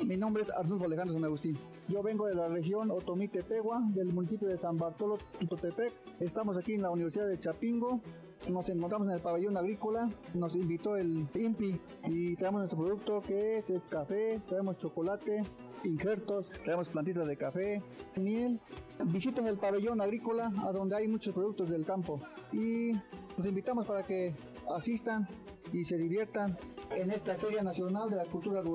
Mi nombre es Arnulfo Alejandro San Agustín. Yo vengo de la región Otomí-Tepehua, del municipio de San Bartolo, Tutotepec. Estamos aquí en la Universidad de Chapingo. Nos encontramos en el pabellón agrícola. Nos invitó el INPI y traemos nuestro producto, que es el café. Traemos chocolate, injertos, traemos plantitas de café, miel. Visiten el pabellón agrícola, a donde hay muchos productos del campo. Y los invitamos para que asistan y se diviertan en esta Feria Nacional de la Cultura Rural.